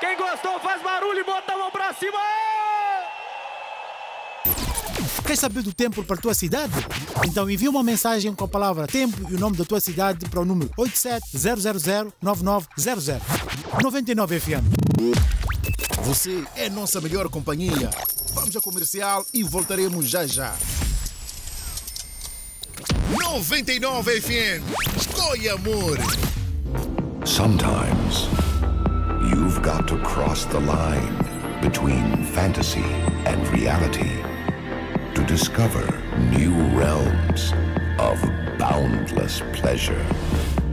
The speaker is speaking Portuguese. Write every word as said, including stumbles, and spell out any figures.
Quem gostou faz barulho e bota a mão pra cima! Quer saber do tempo para a tua cidade? Então envia uma mensagem com a palavra tempo e o nome da tua cidade para o número oito sete zero zero zero nove nove zero zero. noventa e nove F M. Você é nossa melhor companhia. Vamos ao comercial e voltaremos já já. noventa e nove F M. Escolha amor. Sometimes you've got to cross the line between fantasy and reality to discover new realms of boundless pleasure.